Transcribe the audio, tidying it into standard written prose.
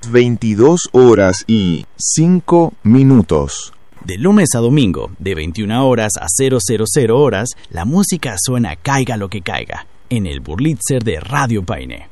las 22:05. De lunes a domingo, de 21 horas a 000 horas, la música suena caiga lo que caiga, en el Burlitzer de Radio Paine.